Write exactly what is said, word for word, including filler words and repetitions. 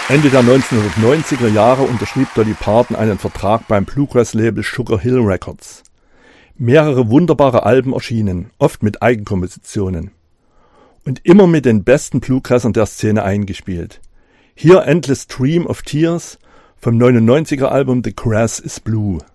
Ende der neunzehnhundertneunziger Jahre unterschrieb Dolly Parton einen Vertrag beim Bluegrass-Label Sugar Hill Records. Mehrere wunderbare Alben erschienen, oft mit Eigenkompositionen. Und immer mit den besten Bluegrassern der Szene eingespielt. Hier Endless Stream of Tears vom neunundneunziger Album The Grass is Blue.